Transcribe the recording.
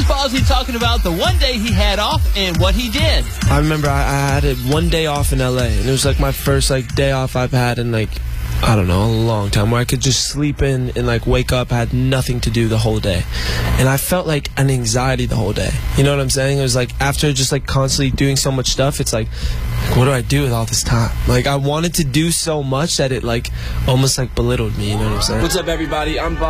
Ballsy talking about the one day he had off and what he did. I remember I had it one day off in LA, and it was like my first day off I've had in I don't know, a long time, where I could just sleep in and wake up, I had nothing to do the whole day. And I felt like an anxiety the whole day. You know what I'm saying? It was after just constantly doing so much stuff, it's what do I do with all this time? I wanted to do so much that it almost belittled me, you know what I'm saying? What's up, everybody? I'm Bob.